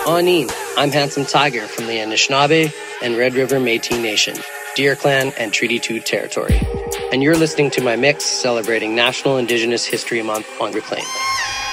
Anin, I'm Handsome Tiger from the Anishinaabe and Red River Métis Nation, Deer Clan, and Treaty 2 territory. And you're listening to my mix celebrating National Indigenous History Month on Reclaim.